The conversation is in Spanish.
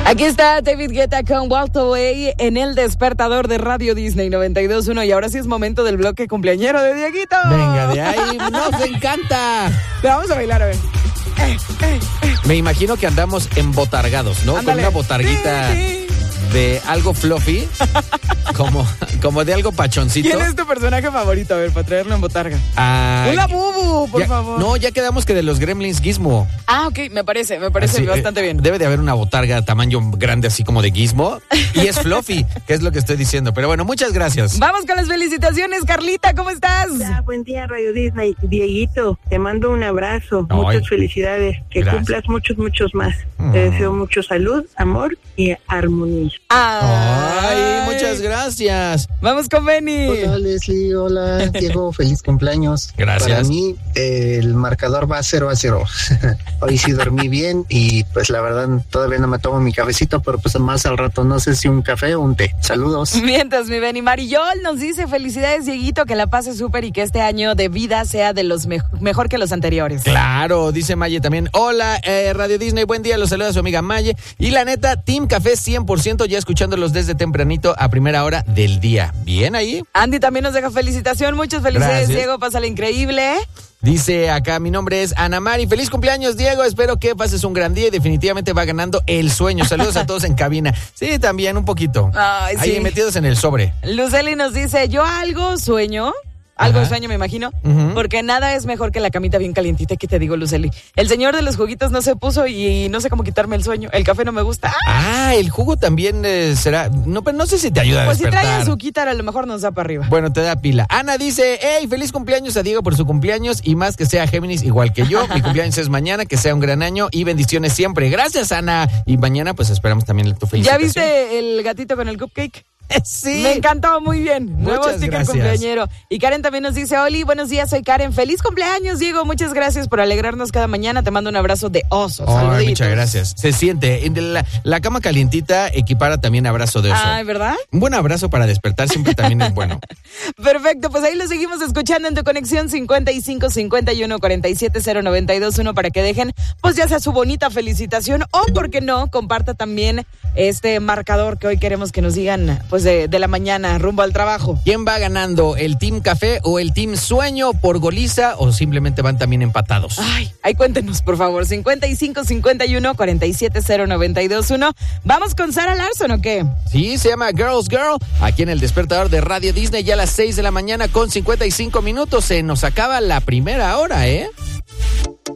Aquí está David Guetta con Walk Away en el despertador de Radio Disney 92.1 y ahora sí es momento del bloque cumpleañero de Dieguito. Venga, de ahí, nos encanta. Pero vamos a bailar, a ver. Me imagino que andamos embotargados, ¿no? Ándale. Con una botarguita de algo fluffy, como de algo pachoncito. ¿Quién es tu personaje favorito? A ver, para traerlo en botarga. Ah, ¡Una Bubu, por favor! No, ya quedamos que de los Gremlins Gizmo. Ah, ok, me parece Así, bastante bien. Debe de haber una botarga tamaño grande así como de Gizmo y es fluffy, que es lo que estoy diciendo. Pero bueno, muchas gracias. Vamos con las felicitaciones, Carlita, ¿cómo estás? Hola, buen día, Radio Disney. Dieguito, te mando un abrazo. Ay, muchas felicidades. Que gracias. cumplas muchos más. Te deseo mucho salud, amor y armonía. Ay, muchas gracias. Vamos con Benny. Hola Leslie, hola Diego, feliz cumpleaños. Gracias. Para mí el marcador va 0-0. Hoy sí dormí bien y pues la verdad todavía no me tomo mi cafecito, pero pues más al rato no sé si un café o un té. Saludos. Mientras, mi Benny. Marillol nos dice, felicidades, Dieguito, que la pase súper y que este año de vida sea de los mejor que los anteriores. Claro, dice Maye también. Hola, Radio Disney, buen día, los saluda su amiga Maye. Y la neta, Team Café 100%, ya escuchándolos desde tempranito a primera hora del día. ¿Bien ahí? Andy también nos deja felicitación, muchas felicidades, Gracias. Diego, pásala increíble. Dice acá, mi nombre es Ana Mari. Feliz cumpleaños, Diego. Espero que pases un gran día y definitivamente va ganando el sueño. Saludos a todos en cabina. Sí, también un poquito. Ay, ahí sí. metidos en el sobre. Luceli nos dice, yo algo sueño, me imagino, porque nada es mejor que la camita bien calientita. ¿Qué te digo, Luceli? El señor de los juguitos no se puso y no sé cómo quitarme el sueño. El café no me gusta. Ah, el jugo también será. No, pero no sé si te ayuda a Pues si despertar. trae azuquitar, a lo mejor nos da para arriba. Bueno, te da pila. Ana dice, hey, feliz cumpleaños a Diego por su cumpleaños y más que sea Géminis igual que yo. Mi cumpleaños es mañana, que sea un gran año y bendiciones siempre. Gracias, Ana. Y mañana pues esperamos también tu ¿Ya felicitación. viste el gatito con el cupcake? Sí. Me encantó, muy bien. Nuevo Muchas sticker gracias. cumpleañero. Y Karen también nos dice, Oli, buenos días, soy Karen. Feliz cumpleaños, Diego. Muchas gracias por alegrarnos cada mañana. Te mando un abrazo de oso. Ay, Saluditos. muchas gracias. Se siente. La cama calientita equipara también abrazo de oso. Ay, ¿verdad? Un buen abrazo para despertar siempre también es bueno. Perfecto, pues ahí lo seguimos escuchando en tu conexión 55 51 47 0921 para que dejen, pues ya sea su bonita felicitación o, ¿por qué no?, comparta también este marcador que hoy queremos que nos digan, pues de la mañana rumbo al trabajo. ¿Quién va ganando? ¿El Team Café o el Team Sueño por goliza o simplemente van también empatados? Ay, ahí cuéntenos, por favor. 55 51 47 0921. ¿Vamos con Sara Larson o qué? Sí, se llama Girls Girl, aquí en el despertador de Radio Disney, ya a las 6 de la mañana con 55 minutos. Se nos acaba la primera hora, ¿eh?